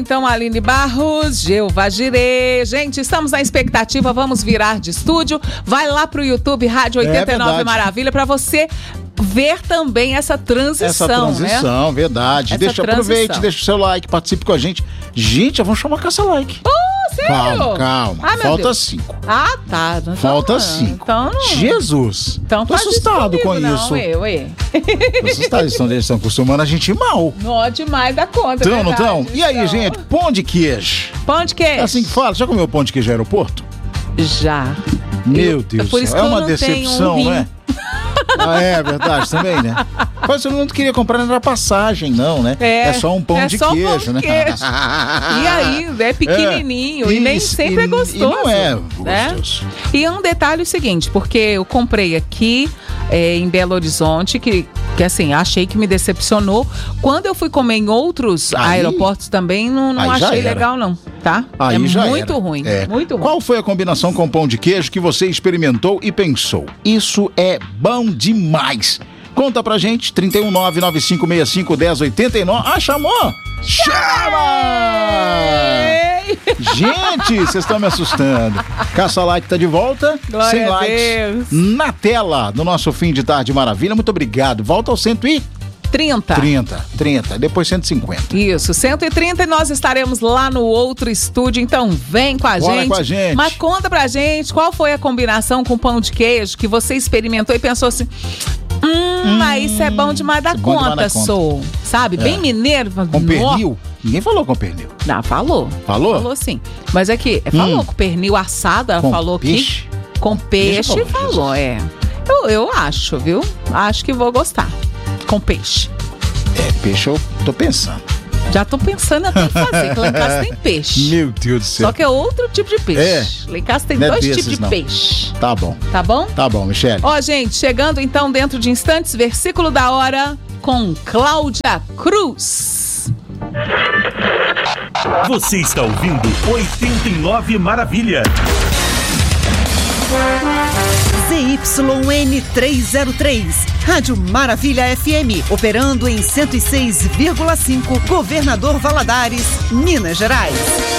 então, Aline Barros, Jeová Jirê. Gente, estamos na expectativa, vamos virar de estúdio. Vai lá pro YouTube Rádio 89 Maravilha para você ver também essa transição, né? Verdade. Aproveite, deixa o seu like, participe com a gente. Gente, vamos chamar caça-like. Sério? Calma. Falta 5. Ah, tá. Então, falta 5. Então não... Jesus. Então tô assustado com isso. Tô assustado. Eles estão acostumando a gente ir mal. Não, demais da conta. Não estão? E aí, gente, pão de queijo. Pão de queijo. É assim que fala. Já comeu pão de queijo no aeroporto? Já. Meu Deus do céu. É uma decepção, né? É verdade, também, né? Mas eu não queria comprar na passagem, não, né? É só um pão de queijo, né? E aí, é pequenininho e nem sempre é gostoso. E não é gostoso. E um detalhe seguinte, porque eu comprei aqui em Belo Horizonte, que assim, achei que me decepcionou. Quando eu fui comer em outros aeroportos também, não achei legal, não, tá? Aí já muito ruim, muito ruim. Qual foi a combinação com pão de queijo que você experimentou e pensou? Isso é bom demais. Conta pra gente, 31995651089. Ah, chamou? Chama! Gente, vocês estão me assustando. Caça-like tá de volta. Glória 100 a likes Deus. na tela do nosso fim de tarde maravilha. Muito obrigado. Volta ao 130, depois 150. Isso, 130 e nós estaremos lá no outro estúdio, então vem com a gente. Mas conta pra gente qual foi a combinação com pão de queijo que você experimentou e pensou assim, mas isso é bom demais da conta, sabe? Bem mineiro. Com pernil? Ninguém falou com pernil. Não, falou. Falou? Falou sim. Mas é que falou com pernil assado, ela falou peixe? Que com peixe falou, Eu acho, viu? Acho que vou gostar. Com peixe. Peixe eu tô pensando. Já tô pensando até em fazer, porque lá em casa tem peixe. Meu Deus do céu. Só que é outro tipo de peixe. Lá em casa tem dois tipos de peixe. Tá bom. Tá bom? Tá bom, Michele. Ó, gente, chegando então dentro de instantes, versículo da hora com Cláudia Cruz. Você está ouvindo 89 Maravilha. ZYN303, Rádio Maravilha FM, operando em 106,5, Governador Valadares, Minas Gerais.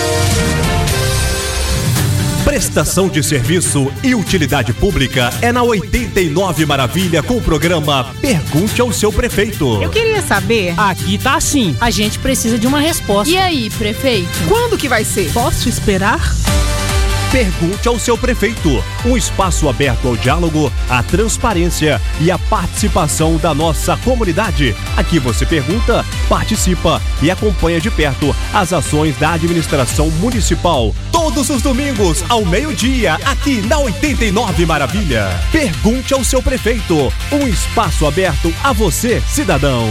Prestação de serviço e utilidade pública é na 89 Maravilha com o programa Pergunte ao Seu Prefeito. Eu queria saber. Aqui tá assim. A gente precisa de uma resposta. E aí, prefeito? Quando que vai ser? Posso esperar? Pergunte ao seu prefeito, um espaço aberto ao diálogo, à transparência e à participação da nossa comunidade. Aqui você pergunta, participa e acompanha de perto as ações da administração municipal. Todos os domingos, ao meio-dia, aqui na 89 Maravilha. Pergunte ao seu prefeito, um espaço aberto a você, cidadão.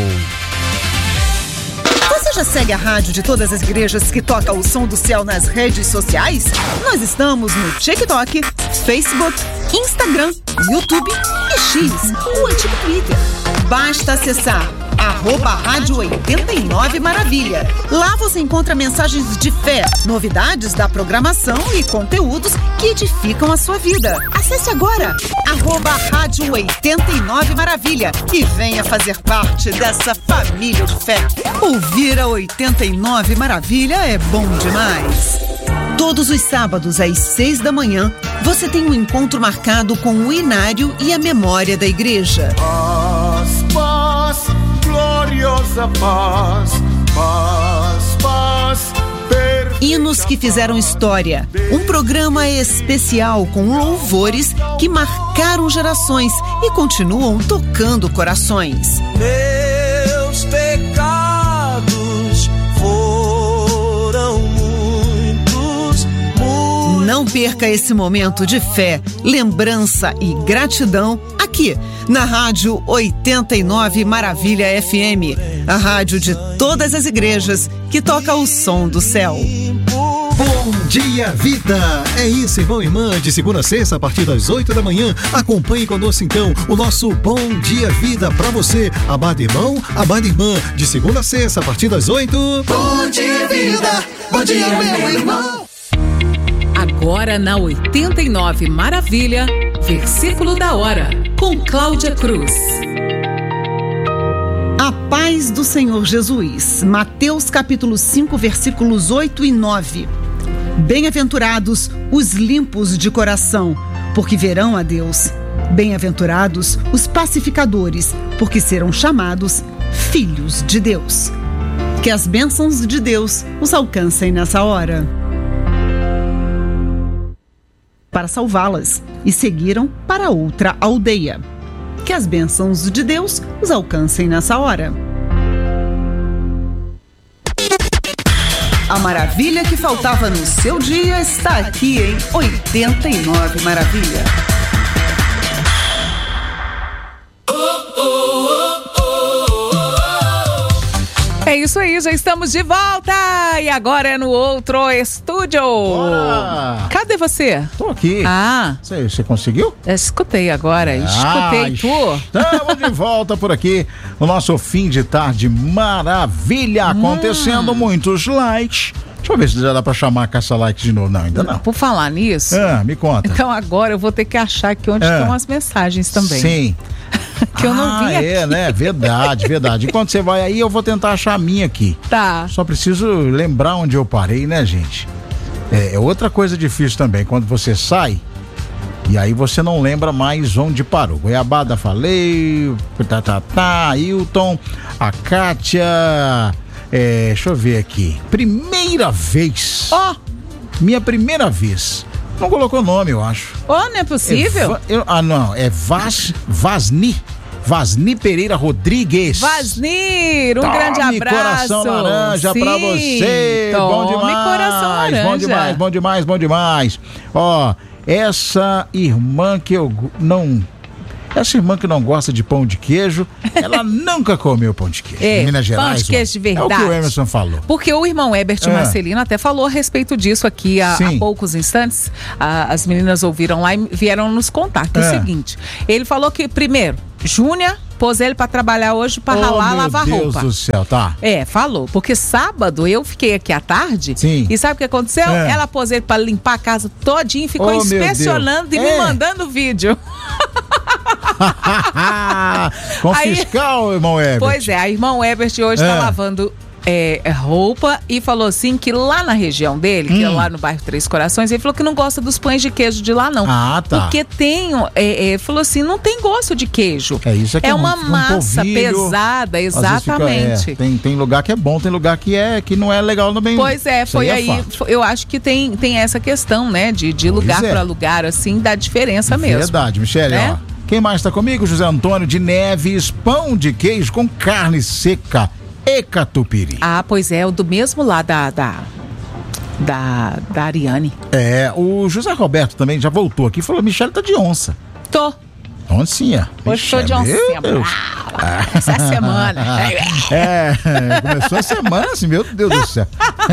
Você já segue a rádio de todas as igrejas que toca o som do céu nas redes sociais? Nós estamos no TikTok, Facebook, Instagram, YouTube e X, o antigo Twitter. Basta acessar @Rádio 89 Maravilha. Lá você encontra mensagens de fé, novidades da programação e conteúdos que edificam a sua vida. Acesse agora @Rádio 89 Maravilha e venha fazer parte dessa família de fé. Ouvir a 89 Maravilha é bom demais. Todos os sábados às 6 da manhã, você tem um encontro marcado com o inário e a memória da igreja. Paz, gloriosa paz, paz, paz. Hinos que fizeram história. Um programa especial com louvores que marcaram gerações e continuam tocando corações. Meus pecados foram muitos. Não perca esse momento de fé, lembrança e gratidão aqui na Rádio 89 Maravilha FM, a rádio de todas as igrejas que toca o som do céu. Bom dia, vida! É isso, irmão e irmã, de segunda a sexta, a partir das 8 da manhã. Acompanhe conosco, então, o nosso Bom Dia Vida pra você. Abade irmão, abade irmã, de segunda a sexta, a partir das 8. Bom dia, vida! Bom dia, meu irmão! Agora na 89 Maravilha, versículo da hora, com Cláudia Cruz. A paz paz do Senhor Jesus. Mateus capítulo 5, versículos 8 e 9. Bem-aventurados os limpos de coração, porque verão a Deus. Bem-aventurados os pacificadores, porque serão chamados filhos de Deus. Que as bênçãos de Deus os alcancem nessa hora. Para salvá-las, e seguiram para outra aldeia. Que as bênçãos de Deus os alcancem nessa hora. A maravilha que faltava no seu dia está aqui em 89 Maravilha. É isso aí, já estamos de volta! E agora é no outro estúdio. Bora. Cadê você? Tô aqui. Você conseguiu? Eu escutei agora, escutei tu. Estamos de volta por aqui, no nosso fim de tarde maravilha, acontecendo muitos likes. Deixa eu ver se já dá pra chamar a caça like de novo. Não, ainda não. Por falar nisso... me conta. Então agora eu vou ter que achar aqui onde estão as mensagens também. Sim. Que eu não vi aqui. Né? Verdade. Enquanto você vai aí, eu vou tentar achar a minha aqui. Tá. Só preciso lembrar onde eu parei, né, gente? É outra coisa difícil também, quando você sai e aí você não lembra mais onde parou. Goiabada, falei, Hilton, a Kátia, deixa eu ver aqui. Primeira vez. Minha primeira vez. Não colocou nome, eu acho. Não é possível? Não, é Vasni Pereira Rodrigues. Vasnir, grande abraço. Coração laranja pra você. Bom demais. Coração laranja. Bom demais. Essa irmã que não gosta de pão de queijo, ela nunca comeu pão de queijo. Em Minas Gerais. Pão de queijo de verdade. É o que o Emerson falou. Porque o irmão Herbert Marcelino até falou a respeito disso aqui há poucos instantes. As meninas ouviram lá e vieram nos contar que é o seguinte. Ele falou que, primeiro, Júnia pôs ele pra trabalhar hoje pra ralar, lavar roupa. Meu Deus do céu, tá. Falou. Porque sábado eu fiquei aqui à tarde. Sim. E sabe o que aconteceu? Ela pôs ele pra limpar a casa todinha e ficou inspecionando e me mandando vídeo. Com fiscal, irmão Herbert. Pois é, a irmão Herbert hoje tá lavando roupa e falou assim que lá na região dele, que é lá no bairro Três Corações, ele falou que não gosta dos pães de queijo de lá não. Tá. Porque falou assim, não tem gosto de queijo. Isso aqui é uma massa pesada, exatamente. Tem lugar que é bom, tem lugar que não é legal também. Pois foi aí, eu acho que tem essa questão, né, de lugar para lugar, assim, da diferença mesmo. Verdade, Michele, Quem mais está comigo? José Antônio de Neves, pão de queijo com carne seca e catupiry. Pois é, o do mesmo lá da Ariane. O José Roberto também já voltou aqui e falou, Michele tá de onça. Tô. Oncinha. Hoje tô de oncinha. Essa é a semana. Começou a semana assim, meu Deus do céu.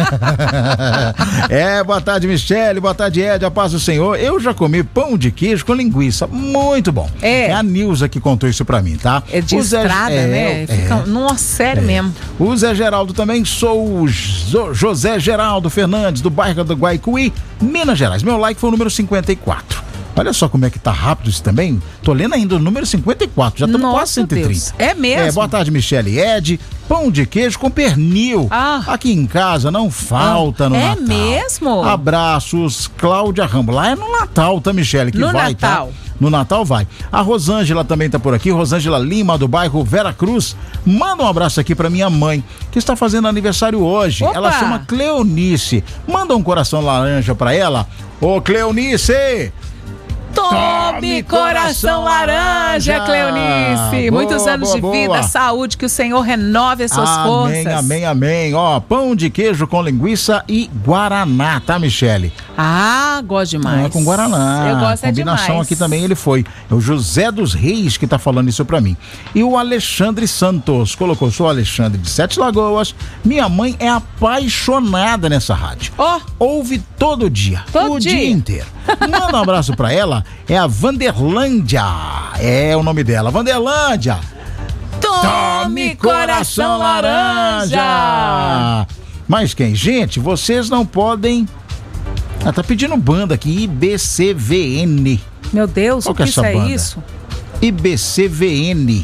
Boa tarde, Michele, boa tarde, Ed, a paz do Senhor. Eu já comi pão de queijo com linguiça, muito bom. É a Nilza que contou isso pra mim, tá? É de estrada, né? Nossa, sério mesmo. O Zé Geraldo também, sou o José Geraldo Fernandes, do bairro do Guaicuí, Minas Gerais. Meu like foi o número 54. Olha só como é que tá rápido isso também. Tô lendo ainda o número 54, já estamos quase 130. Deus. É mesmo? Boa tarde, Michele e Ed. Pão de queijo com pernil. Aqui em casa não falta no Natal. É mesmo? Abraços, Cláudia Rambo. Lá é no Natal, tá, Michele? Que no vai, Natal. Tá? No Natal vai. A Rosângela também tá por aqui. Rosângela Lima, do bairro Vera Cruz. Manda um abraço aqui pra minha mãe, que está fazendo aniversário hoje. Opa! Ela chama Cleonice. Manda um coração laranja pra ela. Ô, Cleonice! Tome coração laranja, Cleonice. Muitos anos de vida, saúde, que o Senhor renove as suas forças. Amém. Pão de queijo com linguiça e guaraná, tá, Michele? Gosto demais. Com guaraná. Eu gosto combinação demais. Aqui também ele foi. É o José dos Reis que tá falando isso pra mim. E o Alexandre Santos colocou, sou o Alexandre de Sete Lagoas. Minha mãe é apaixonada nessa rádio. Ouve todo dia. O dia inteiro. Manda um abraço pra ela. É a Vanderlândia. É o nome dela, Vanderlândia. Tome coração laranja. Mas quem? Gente, vocês não podem... tá pedindo banda aqui, IBCVN. Meu Deus, qual que é essa banda? Isso? IBCVN.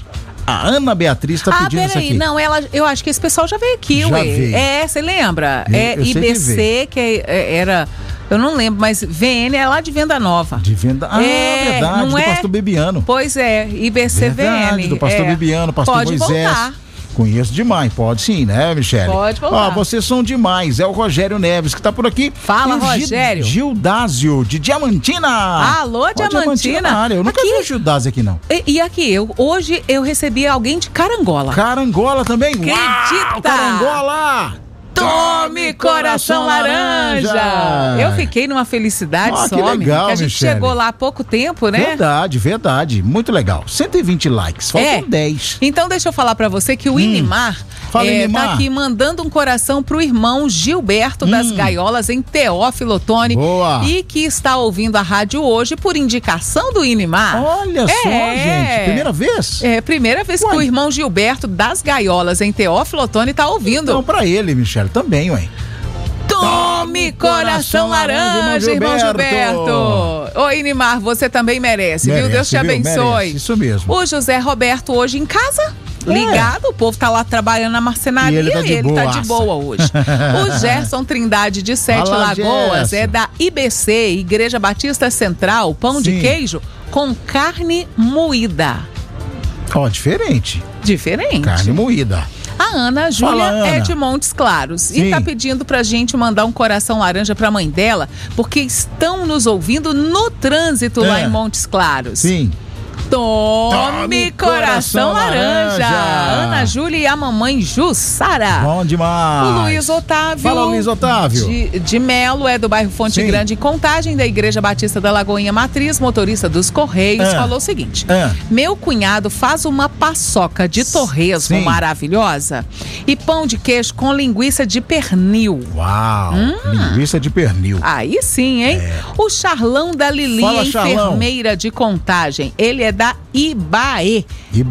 A Ana Beatriz tá pedindo isso aqui. Não, eu acho que esse pessoal já veio aqui, já veio. Você lembra? Eu IBC, que era... Eu não lembro, mas VN é lá de Venda Nova. De Venda... verdade, não do pastor Bebiano. Pois é, IBC verdade, VN. do pastor Bebiano, pastor Pode Moisés. Voltar. Conheço demais, pode sim, né, Michele? Pode voltar. Vocês são demais. É o Rogério Neves que tá por aqui. Fala, Rogério. Gildásio, de Diamantina. Alô, Diamantina. Eu nunca vi o Gildásio aqui, não. E aqui, hoje eu recebi alguém de Carangola. Carangola também? Acredita? Uau, Carangola! Tome coração laranja! Eu fiquei numa felicidade só, que legal, a gente Michele. chegou lá há pouco tempo, né? Verdade. Muito legal. 120 likes, faltam 10. Então deixa eu falar pra você que o Inimar tá aqui mandando um coração pro irmão Gilberto das Gaiolas em Teófilo Otoni. Boa. E que está ouvindo a rádio hoje por indicação do Inimar. Olha só, gente. Primeira vez? Primeira vez que o irmão Gilberto das Gaiolas em Teófilo Otoni tá ouvindo. Então pra ele, Michele, também, ué. Tome coração laranja, irmão Gilberto. Ô, Inimar, você também merece, viu? Deus te abençoe. Merece, isso mesmo. O José Roberto hoje em casa, ligado, o povo tá lá trabalhando na marcenaria e ele tá de boa hoje. O Gerson Trindade de Sete Lagoas é da IBC, Igreja Batista Central, pão de queijo com carne moída. Diferente. Diferente. Carne moída. A Ana Júlia é de Montes Claros e tá pedindo pra gente mandar um coração laranja pra mãe dela, porque estão nos ouvindo no trânsito lá em Montes Claros. Sim. Tome coração laranja. Ana Júlia e a mamãe Jussara. Bom demais. O Luiz Otávio. Fala, Luiz Otávio. De Melo, é do bairro Fonte Grande, em Contagem, da Igreja Batista da Lagoinha Matriz, motorista dos Correios, falou o seguinte: meu cunhado faz uma paçoca de torresmo maravilhosa e pão de queijo com linguiça de pernil. Uau, linguiça de pernil. Aí sim, hein? O Charlão da Lilinha, enfermeira de Contagem. Ele é da Ibaê.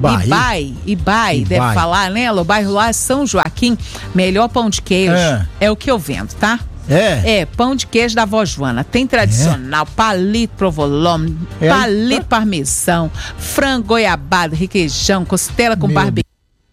Ibaê, deve falar, né? O bairro lá é São Joaquim. Melhor pão de queijo é o que eu vendo, tá? Pão de queijo da avó Joana. Tem tradicional, palito provolone, palito parmesão, frango goiabada, requeijão, costela com barbecue.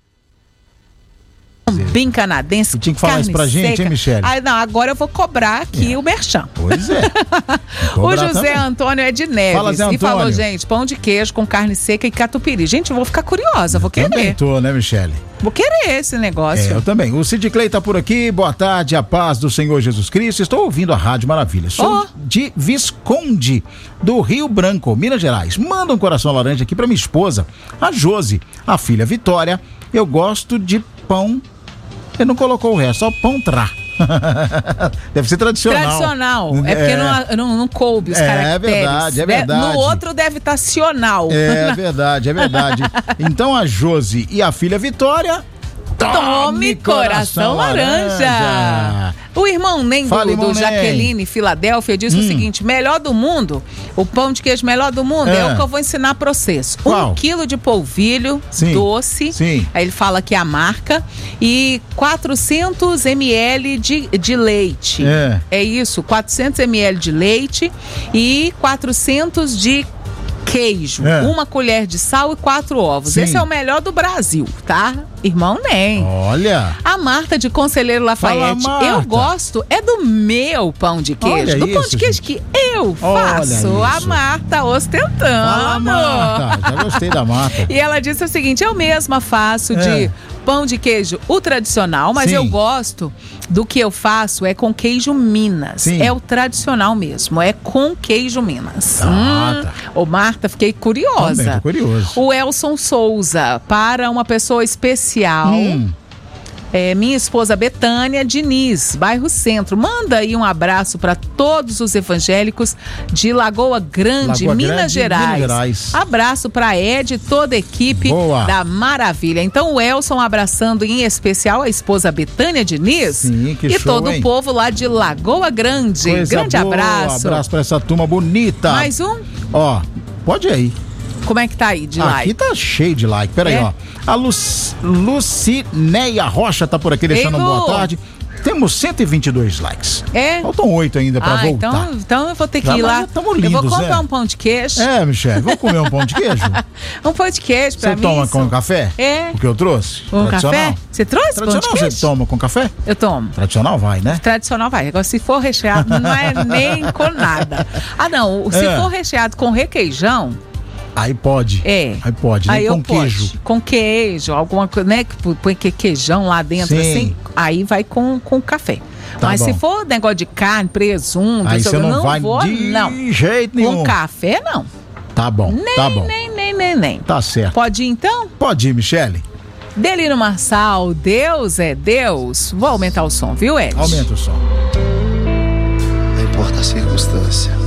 Bem canadense. Tinha que falar isso pra gente, hein, Michele? Não, agora eu vou cobrar aqui o merchan. Pois é. O José Antônio é de Neves. Fala, Zé Antônio. E falou, gente, pão de queijo com carne seca e catupiry. Gente, eu vou ficar curiosa, vou querer. Também tô, né, Michele? Vou querer esse negócio. Eu também. O Cid Clay tá por aqui. Boa tarde, a paz do Senhor Jesus Cristo. Estou ouvindo a Rádio Maravilha. Sou de Visconde, do Rio Branco, Minas Gerais. Manda um coração laranja aqui pra minha esposa, a Josi, a filha Vitória. Eu gosto de pão. Ele não colocou o resto, só pão trá. Deve ser tradicional. Tradicional. É porque não coube os caracteres. É verdade. No outro deve estar cional. É verdade. Então a Josi e a filha Vitória... Tome coração laranja. O irmão Nendo do Jaqueline, Filadélfia, diz o seguinte: melhor do mundo, o pão de queijo melhor do mundo é o que eu vou ensinar pra vocês. 1 quilo de polvilho doce, aí ele fala que é a marca, e 400 ml de leite. É isso, 400 ml de leite e 400 de queijo, 1 colher de sal e 4 ovos. Esse é o melhor do Brasil, tá? Irmão Nem. Olha. A Marta de Conselheiro Lafayette. Eu gosto do meu pão de queijo. Do pão de queijo que eu faço. A Marta ostentando. Fala, Marta. Já gostei da Marta. E ela disse o seguinte: eu mesma faço de pão de queijo o tradicional, mas eu gosto do que eu faço é com queijo Minas. É o tradicional mesmo, é com queijo Minas. Ô Marta, fiquei curiosa. Também, tô curioso. O Elson Souza, para uma pessoa especial, minha esposa Betânia Diniz, bairro Centro. Manda aí um abraço para todos os evangélicos de Lagoa Grande, Minas Gerais. Abraço para Ed e toda a equipe da Maravilha. Então o Elson abraçando em especial a esposa Betânia Diniz e show, todo o povo lá de Lagoa Grande. Grande abraço. Abraço para essa turma bonita. Mais um? Pode ir aí. Como é que tá aí de like? Aqui tá cheio de like. Peraí, ó. A Lucineia Rocha tá por aqui deixando uma boa tarde. Temos 122 likes. Faltam 8 ainda pra voltar. Então eu vou ter que ir lá. Lindos, eu vou comprar um pão de queijo. Michele, vamos comer um pão de queijo? Um pão de queijo pra mim. Você toma com café? O que eu trouxe? Com café? Você trouxe pão de queijo? Você toma com café? Eu tomo. Tradicional vai, né? Tradicional vai. Agora, se for recheado, não é nem com nada. Não. Se for recheado com requeijão... Aí pode. Aí pode, né? Com queijo. Com queijo, alguma coisa, né? Que põe queijão lá dentro, assim. Aí vai com café. Mas se for negócio de carne, presunto, aí você não vai de jeito nenhum. Com café, não. Tá bom, tá bom. Nem. Tá certo. Pode ir, então? Pode ir, Michele. Delino Marçal, Deus é Deus. Vou aumentar o som, viu, Ed? Aumenta o som. Não importa a circunstância.